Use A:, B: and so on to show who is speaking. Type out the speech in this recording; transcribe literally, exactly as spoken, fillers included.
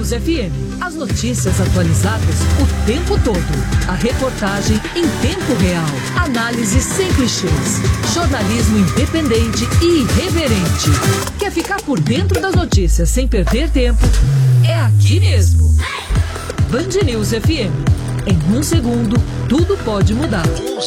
A: News F M. As notícias atualizadas o tempo todo. A reportagem em tempo real. Análise sem clichês. Jornalismo independente e irreverente. Quer ficar por dentro das notícias sem perder tempo? É aqui mesmo. Band News F M. Em um segundo, tudo pode mudar.